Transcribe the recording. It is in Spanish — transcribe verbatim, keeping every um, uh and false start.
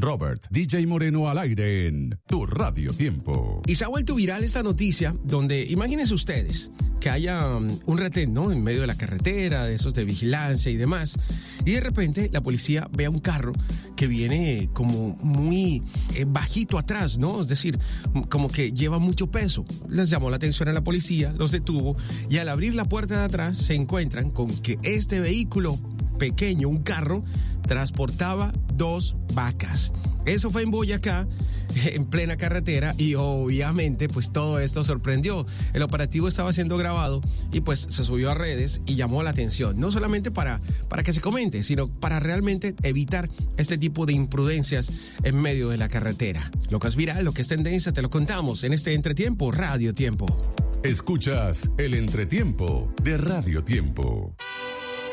Robert, D J Moreno al aire en Tu Radio Tiempo. Y se ha vuelto viral esta noticia donde, imagínense ustedes, que haya um, un retén, ¿no? En medio de la carretera, de esos de vigilancia y demás. Y de repente la policía ve a un carro que viene como muy eh, bajito atrás, ¿no? Es decir, como que lleva mucho peso. Les llamó la atención a la policía, los detuvo y al abrir la puerta de atrás se encuentran con que este vehículo pequeño, un carro, transportaba dos vacas. Eso fue en Boyacá, en plena carretera, y obviamente pues todo esto sorprendió. El operativo estaba siendo grabado y pues se subió a redes y llamó la atención, no solamente para, para que se comente, sino para realmente evitar este tipo de imprudencias en medio de la carretera. Lo que es viral, lo que es tendencia, te lo contamos en este Entretiempo Radio Tiempo. Escuchas el Entretiempo de Radio Tiempo.